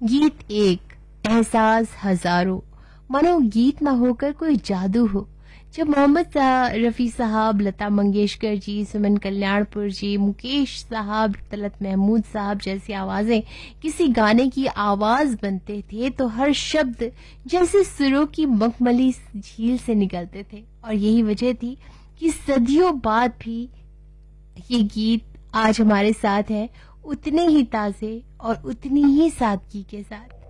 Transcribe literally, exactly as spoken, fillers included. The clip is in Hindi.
गीत एक, एहसास हजारों। मानो गीत ना होकर कोई जादू हो। जब मोहम्मद रफ़ी साहब, लता मंगेशकर जी, सुमन कल्याणपुर जी, मुकेश साहब, तलत महमूद साहब जैसी आवाजें किसी गाने की आवाज बनते थे तो हर शब्द जैसे सुरों की मखमली झील से निकलते थे। और यही वजह थी कि सदियों बाद भी ये गीत आज हमारे साथ है, उतने ही ताजे और उतनी ही सादगी के साथ।